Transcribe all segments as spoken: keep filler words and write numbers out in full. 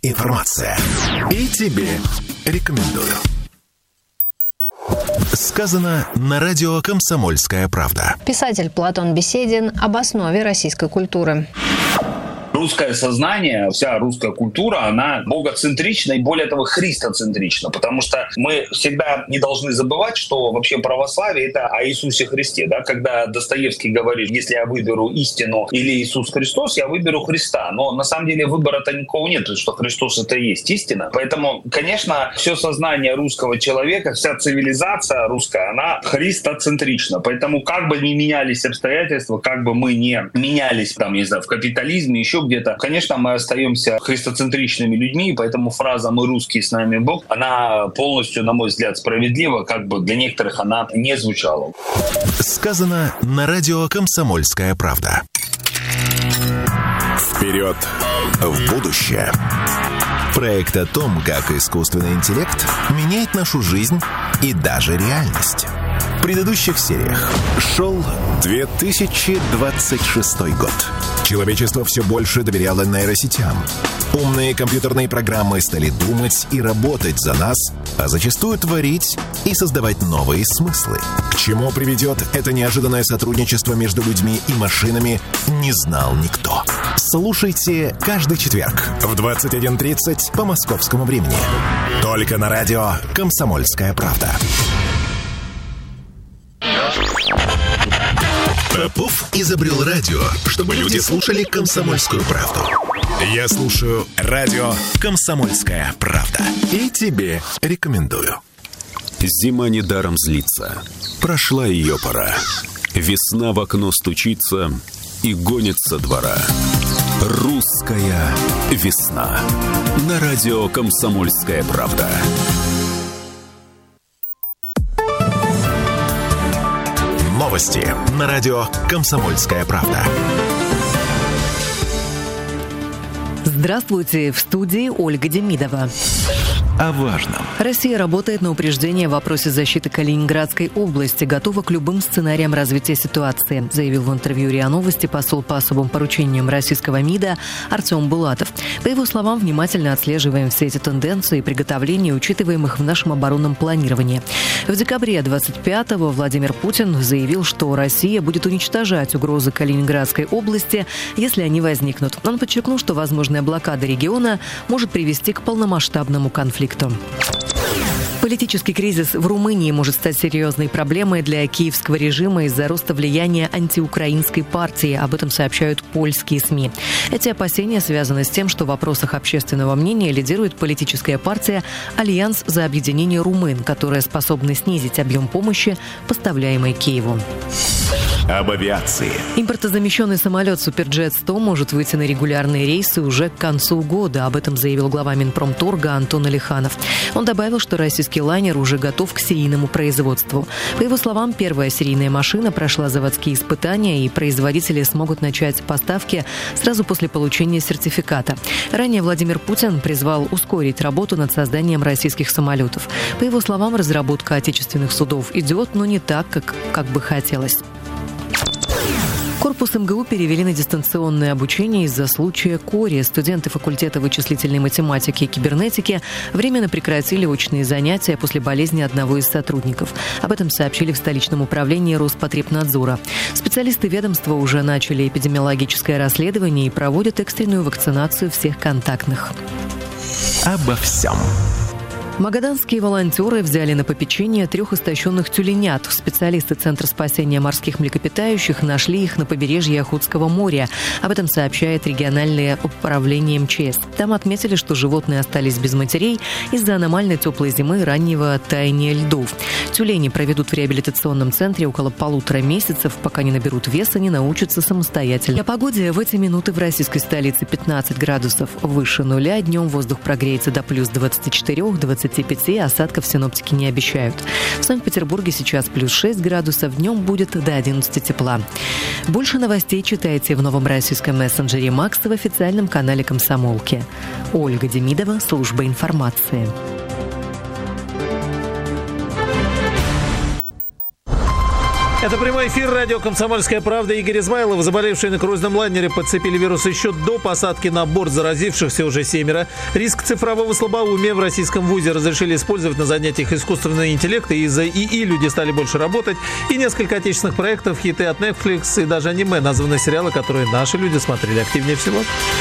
информация. И тебе рекомендую. Сказано на радио «Комсомольская правда». Писатель Платон Беседин об основе российской культуры. Русское сознание, вся русская культура, она богоцентрична и, более того, христоцентрична, потому что мы всегда не должны забывать, что вообще православие — это о Иисусе Христе. Да? Когда Достоевский говорит, если я выберу истину или Иисус Христос, я выберу Христа. Но на самом деле выбора-то никакого нет, потому что Христос — это и есть истина. Поэтому, конечно, все сознание русского человека, вся цивилизация русская, она христоцентрична. Поэтому как бы ни менялись обстоятельства, как бы мы ни менялись, там, не знаю, в капитализме, еще где-то, конечно, мы остаемся христоцентричными людьми, и поэтому фраза «мы русские, с нами Бог», она полностью, на мой взгляд, справедлива, как бы для некоторых она не звучала. Сказано на радио «Комсомольская правда». Вперед в будущее. Проект о том, как искусственный интеллект меняет нашу жизнь и даже реальность. В предыдущих сериях шел две тысячи двадцать шестой год. Человечество все больше доверяло нейросетям. Умные компьютерные программы стали думать и работать за нас, а зачастую творить и создавать новые смыслы. К чему приведет это неожиданное сотрудничество между людьми и машинами, не знал никто. Слушайте каждый четверг в двадцать один тридцать по московскому времени. Только на радио «Комсомольская правда». Попов изобрел радио, чтобы люди слушали «Комсомольскую правду». Я слушаю радио «Комсомольская правда». И тебе рекомендую. Зима недаром злится. Прошла ее пора. Весна в окно стучится и гонит со двора. Русская весна. На радио «Комсомольская правда». Новости на радио «Комсомольская правда». Здравствуйте, в студии Ольга Демидова. О важном. Россия работает на упреждение в вопросе защиты Калининградской области, готова к любым сценариям развития ситуации, заявил в интервью РИА Новости посол по особым поручениям российского МИДа Артем Булатов. По его словам, внимательно отслеживаем все эти тенденции и приготовления, учитываем их в нашем оборонном планировании. В декабре двадцать пятого Владимир Путин заявил, что Россия будет уничтожать угрозы Калининградской области, если они возникнут. Он подчеркнул, что возможная блокада региона может привести к полномасштабному конфликту. Политический кризис в Румынии может стать серьезной проблемой для киевского режима из-за роста влияния антиукраинской партии. Об этом сообщают польские СМИ. Эти опасения связаны с тем, что в вопросах общественного мнения лидирует политическая партия «Альянс за объединение румын», которая способна снизить объем помощи, поставляемой Киеву. Об авиации. Импортозамещенный самолет «Суперджет сто» может выйти на регулярные рейсы уже к концу года. Об этом заявил глава Минпромторга Антон Алиханов. Он добавил, что российский лайнер уже готов к серийному производству. По его словам, первая серийная машина прошла заводские испытания, и производители смогут начать поставки сразу после получения сертификата. Ранее Владимир Путин призвал ускорить работу над созданием российских самолетов. По его словам, разработка отечественных судов идет, но не так, как, как бы хотелось. Корпус МГУ перевели на дистанционное обучение из-за случая кори. Студенты факультета вычислительной математики и кибернетики временно прекратили очные занятия после болезни одного из сотрудников. Об этом сообщили в столичном управлении Роспотребнадзора. Специалисты ведомства уже начали эпидемиологическое расследование и проводят экстренную вакцинацию всех контактных. Обо всем. Магаданские волонтеры взяли на попечение трех истощенных тюленят. Специалисты Центра спасения морских млекопитающих нашли их на побережье Охотского моря. Об этом сообщает региональное управление МЧС. Там отметили, что животные остались без матерей из-за аномально теплой зимы и раннего таяния льдов. Тюлени проведут в реабилитационном центре около полутора месяцев, пока не наберут веса, не научатся самостоятельно. О погоде в эти минуты в российской столице пятнадцать градусов выше нуля. Днем воздух прогреется до плюс двадцати четырёх — двадцати пяти, осадков синоптики не обещают. В Санкт-Петербурге сейчас плюс шесть градусов, днем будет до одиннадцати тепла. Больше новостей читайте в новом российском мессенджере Макс в официальном канале «Комсомолки». Ольга Демидова, служба информации. Это прямой эфир радио «Комсомольская правда». Игорь Измайлов. Заболевшие на круизном лайнере подцепили вирус еще до посадки на борт. Заразившихся уже семеро. Риск цифрового слабоумия в российском вузе разрешили использовать на занятиях искусственного интеллекта. Из-за ИИ люди стали больше работать. И несколько отечественных проектов, хиты от Netflix и даже аниме названы сериалы, которые наши люди смотрели активнее всего.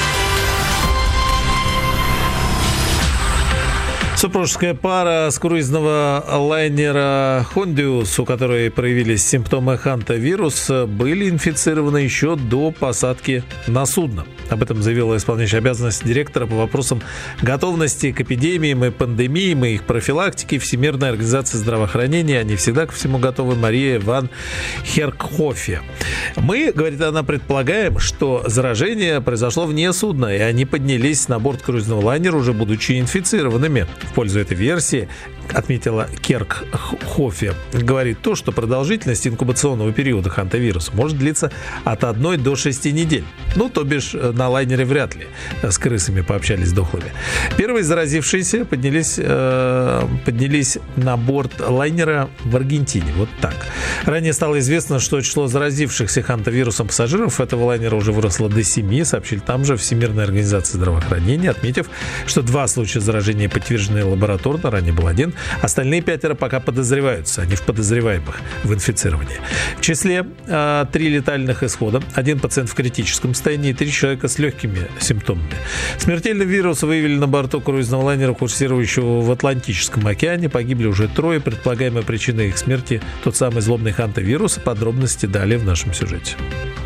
Супружеская пара с круизного лайнера «Хондиус», у которой проявились симптомы хантавируса, были инфицированы еще до посадки на судно. Об этом заявила исполняющая обязанности директора по вопросам готовности к эпидемиям и пандемиям и их профилактики Всемирной организации здравоохранения. Они всегда ко всему готовы. Мария ван Херкхофе. Мы, говорит она, предполагаем, что заражение произошло вне судна, и они поднялись на борт круизного лайнера, уже будучи инфицированными. В пользу этой версии, отметила Керкхофе, говорит то, что продолжительность инкубационного периода хантавируса может длиться от одной до шести недель. Ну, то бишь, на лайнере вряд ли с крысами пообщались дохлыми. Первые заразившиеся поднялись, э, поднялись на борт лайнера в Аргентине. Вот так. Ранее стало известно, что число заразившихся хантавирусом пассажиров этого лайнера уже выросло до семи, сообщили там же Всемирная организация здравоохранения, отметив, что два случая заражения подтверждены лабораторно, ранее был один. Остальные пятеро пока подозреваются, они в подозреваемых в инфицировании. В числе э, три летальных исхода, один пациент в критическом состоянии и три человека с легкими симптомами. Смертельный вирус выявили на борту круизного лайнера, курсирующего в Атлантическом океане. Погибли уже трое. Предполагаемая причина их смерти – тот самый злобный хантавирус. Подробности далее в нашем сюжете.